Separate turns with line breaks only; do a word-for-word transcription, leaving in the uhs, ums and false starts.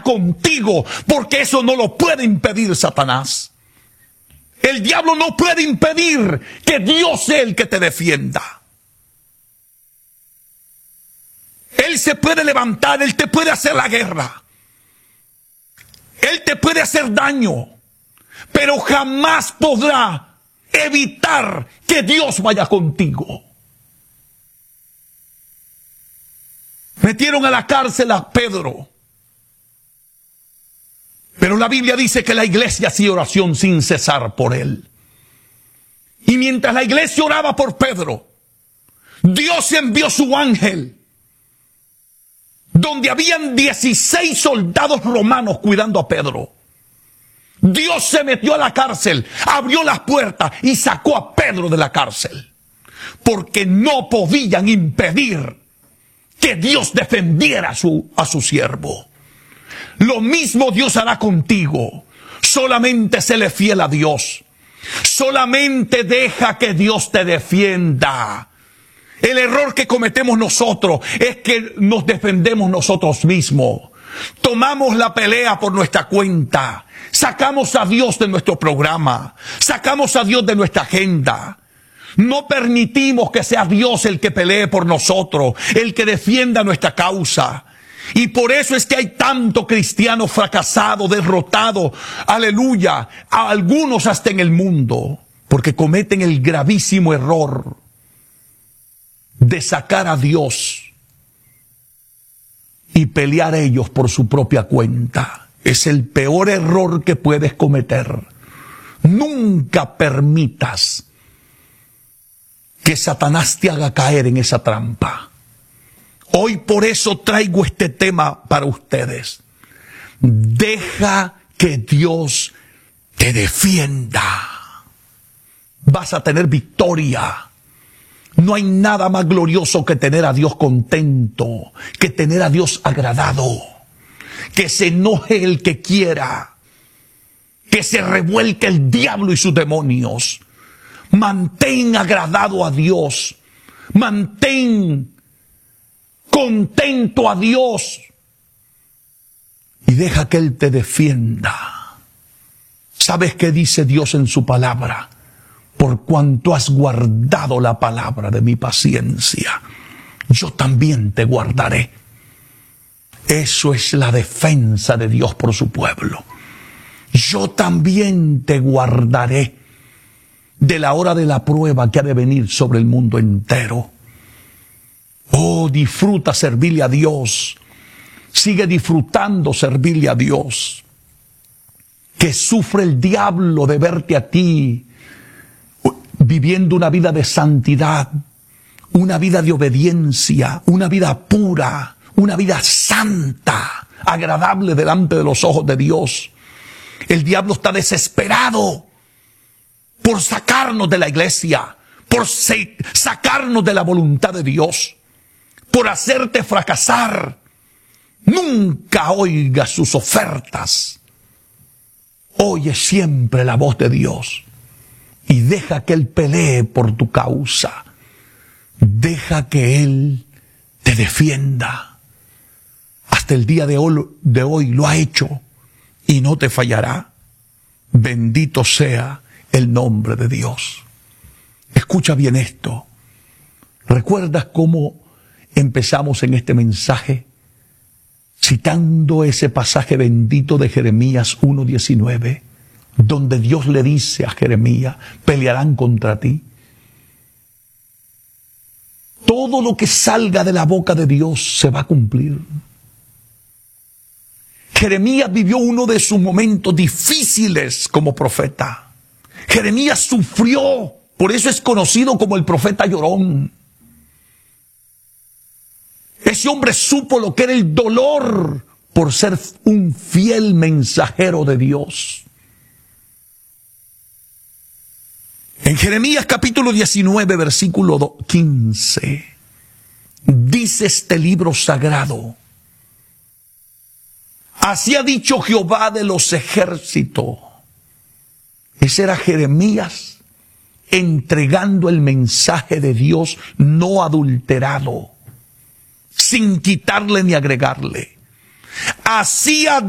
contigo, porque eso no lo puede impedir Satanás. El diablo no puede impedir que Dios sea el que te defienda. Él se puede levantar, Él te puede hacer la guerra. Él te puede hacer daño, pero jamás podrá evitar que Dios vaya contigo. Metieron a la cárcel a Pedro, pero la Biblia dice que la iglesia hacía oración sin cesar por él. Y mientras la iglesia oraba por Pedro, Dios envió su ángel, donde habían dieciséis soldados romanos cuidando a Pedro. Dios se metió a la cárcel, abrió las puertas y sacó a Pedro de la cárcel, porque no podían impedir que Dios defendiera a su, a su siervo. Lo mismo Dios hará contigo. Solamente séle fiel a Dios. Solamente deja que Dios te defienda. El error que cometemos nosotros es que nos defendemos nosotros mismos. Tomamos la pelea por nuestra cuenta. Sacamos a Dios de nuestro programa. Sacamos a Dios de nuestra agenda. No permitimos que sea Dios el que pelee por nosotros, el que defienda nuestra causa. Y por eso es que hay tanto cristiano fracasado, derrotado, aleluya, a algunos hasta en el mundo, porque cometen el gravísimo error de sacar a Dios y pelear ellos por su propia cuenta. Es el peor error que puedes cometer. Nunca permitas que Satanás te haga caer en esa trampa. Hoy por eso traigo este tema para ustedes. Deja que Dios te defienda. Vas a tener victoria. No hay nada más glorioso que tener a Dios contento, que tener a Dios agradado. Que se enoje el que quiera, que se revuelque el diablo y sus demonios. Mantén agradado a Dios, mantén contento a Dios y deja que Él te defienda. ¿Sabes qué dice Dios en su palabra? Por cuanto has guardado la palabra de mi paciencia, yo también te guardaré. Eso es la defensa de Dios por su pueblo. Yo también te guardaré de la hora de la prueba que ha de venir sobre el mundo entero. Oh, disfruta servirle a Dios. Sigue disfrutando servirle a Dios. Que sufre el diablo de verte a ti viviendo una vida de santidad, una vida de obediencia, una vida pura, una vida santa, agradable delante de los ojos de Dios. El diablo está desesperado por sacarnos de la iglesia, por sacarnos de la voluntad de Dios, por hacerte fracasar. Nunca oigas sus ofertas. Oye siempre la voz de Dios y deja que Él pelee por tu causa. Deja que Él te defienda. Hasta el día de hoy, de hoy lo ha hecho y no te fallará. Bendito sea el nombre de Dios. Escucha bien esto. ¿Recuerdas cómo empezamos en este mensaje? Citando ese pasaje bendito de Jeremías uno diecinueve, donde Dios le dice a Jeremías, pelearán contra ti. Todo lo que salga de la boca de Dios se va a cumplir. Jeremías vivió uno de sus momentos difíciles como profeta. Jeremías sufrió, por eso es conocido como el profeta llorón. Ese hombre supo lo que era el dolor por ser un fiel mensajero de Dios. En Jeremías capítulo diecinueve, versículo quince, dice este libro sagrado: así ha dicho Jehová de los ejércitos. Ese era Jeremías entregando el mensaje de Dios no adulterado, sin quitarle ni agregarle. Así ha